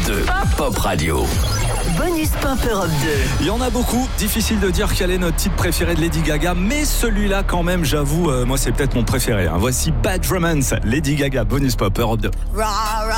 2, Pop Radio. Bonus Pop Europe 2. Il y en a beaucoup, difficile de dire quel est notre titre préféré de Lady Gaga, mais celui-là quand même, j'avoue, moi c'est peut-être mon préféré. Voici Bad Romance, Lady Gaga, Bonus Pop Europe 2.